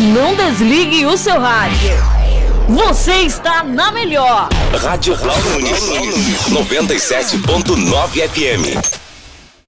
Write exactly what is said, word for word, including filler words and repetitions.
não desligue o seu rádio. Você está na melhor. Rádio Lauro Muniz, noventa e sete ponto nove F M.